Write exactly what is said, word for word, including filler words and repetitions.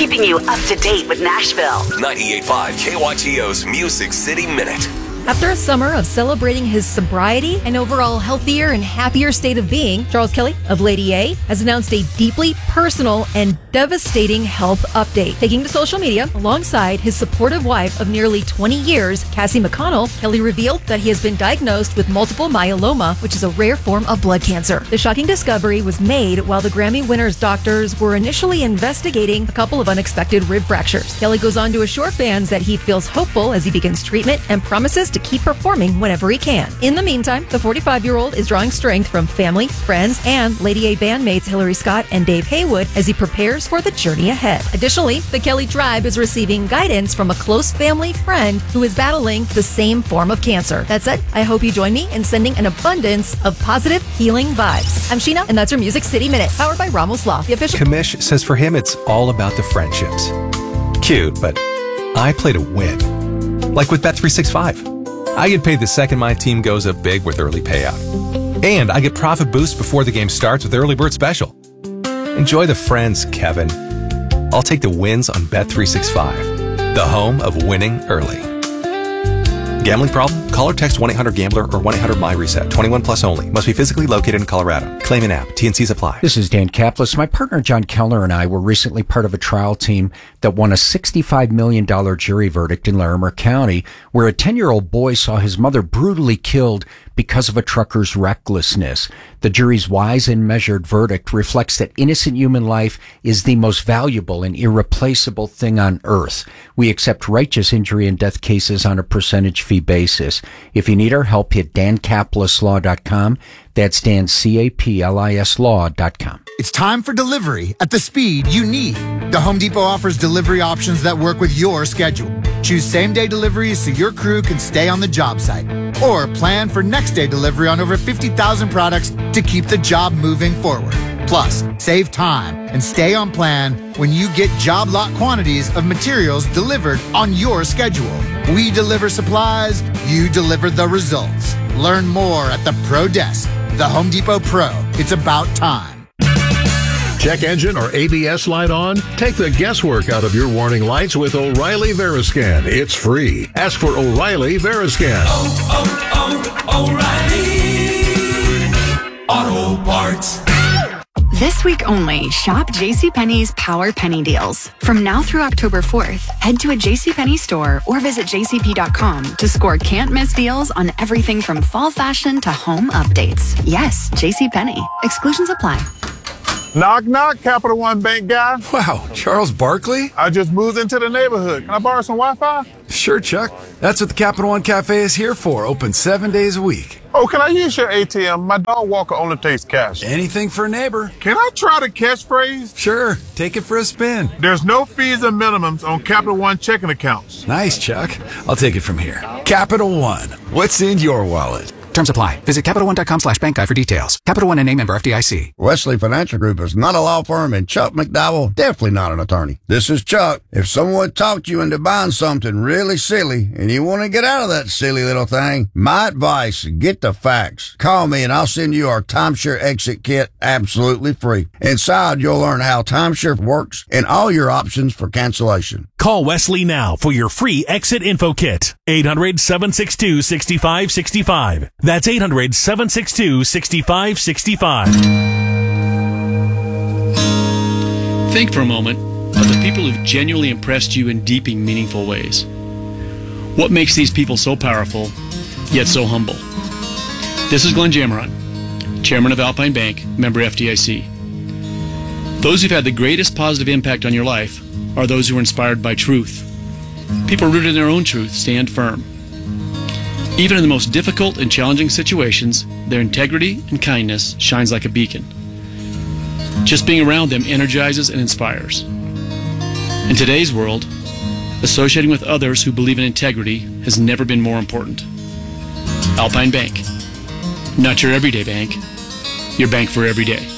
keeping you up to date with Nashville. ninety-eight point five K Y T O's Music City Minute. After a summer of celebrating his sobriety and overall healthier and happier state of being, Charles Kelly of Lady A has announced a deeply personal and devastating health update. Taking to social media alongside his supportive wife of nearly twenty years, Cassie McConnell, Kelly revealed that he has been diagnosed with multiple myeloma, which is a rare form of blood cancer. The shocking discovery was made while the Grammy winner's doctors were initially investigating a couple of unexpected rib fractures. Kelly goes on to assure fans that he feels hopeful as he begins treatment and promises to keep performing whenever he can. In the meantime, the forty-five-year-old is drawing strength from family, friends, and Lady A bandmates Hillary Scott and Dave Haywood as he prepares for the journey ahead. Additionally, the Kelly tribe is receiving guidance from a close family friend who is battling the same form of cancer. That said, I hope you join me in sending an abundance of positive, healing vibes. I'm Sheena, and that's your Music City Minute, powered by Ramos Law, the official... Kamish says for him, it's all about the friendships. Cute, but I play to win. Like with Bet three sixty-five. I get paid the second my team goes up big with early payout. And I get profit boost before the game starts with Early Bird Special. Enjoy the friends, Kevin. I'll take the wins on Bet three sixty-five, the home of winning early. Gambling problem? Call or text one eight hundred gambler or one eight hundred my reset. twenty-one plus only. Must be physically located in Colorado. Claim an app. T and C's apply. This is Dan Kaplis. My partner John Kellner and I were recently part of a trial team that won a sixty-five million dollars jury verdict in Larimer County, where a ten-year-old boy saw his mother brutally killed because of a trucker's recklessness. The jury's wise and measured verdict reflects that innocent human life is the most valuable and irreplaceable thing on earth. We accept righteous injury and death cases on a percentage fee basis. If you need our help, hit dan kaplis law dot com. That's Dan, C A P L I S law dot com. It's time for delivery at the speed you need. The Home Depot offers delivery options that work with your schedule. Choose same-day deliveries so your crew can stay on the job site. Or plan for next-day delivery on over fifty thousand products to keep the job moving forward. Plus, save time and stay on plan when you get job lot quantities of materials delivered on your schedule. We deliver supplies, you deliver the results. Learn more at the Pro Desk. The Home Depot Pro. It's about time. Check engine or A B S light on? Take the guesswork out of your warning lights with O'Reilly Veriscan. It's free. Ask for O'Reilly Veriscan. Oh, oh, oh, O'Reilly Auto Parts. This week only, shop JCPenney's Power Penny Deals. From now through October fourth, head to a JCPenney store or visit j c p dot com to score can't-miss deals on everything from fall fashion to home updates. Yes, JCPenney. Exclusions apply. Knock, knock, Capital One Bank guy. Wow, Charles Barkley? I just moved into the neighborhood. Can I borrow some Wi-Fi? Sure, Chuck. That's what the Capital One Cafe is here for. Open seven days a week. Oh, can I use your A T M? My dog walker only takes cash. Anything for a neighbor. Can I try the catchphrase? Sure. Take it for a spin. There's no fees and minimums on Capital One checking accounts. Nice, Chuck. I'll take it from here. Capital One. What's in your wallet? Terms apply. Visit Capital One dot com slash bank guide for details. Capital One N A member F D I C. Wesley Financial Group is not a law firm, and Chuck McDowell definitely not an attorney. This is Chuck. If someone talked you into buying something really silly and you want to get out of that silly little thing, my advice, get the facts. Call me and I'll send you our timeshare exit kit absolutely free. Inside, you'll learn how timeshare works and all your options for cancellation. Call Wesley now for your free exit info kit. eight hundred, seven six two, six five six five. That's eight hundred, seven six two, six five six five. Think for a moment of the people who've genuinely impressed you in deep and meaningful ways. What makes these people so powerful, yet so humble? This is Glenn Jammeron, Chairman of Alpine Bank, member F D I C. Those who've had the greatest positive impact on your life are those who are inspired by truth. People rooted in their own truth stand firm. Even in the most difficult and challenging situations, their integrity and kindness shines like a beacon. Just being around them energizes and inspires. In today's world, associating with others who believe in integrity has never been more important. Alpine Bank. Not your everyday bank, your bank for every day.